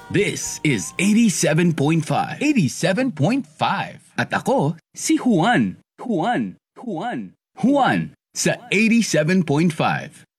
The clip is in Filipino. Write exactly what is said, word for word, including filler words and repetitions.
This is eighty-seven point five. eighty-seven point five. At ako, si Juan. Juan. Juan. Juan sa eighty-seven point five.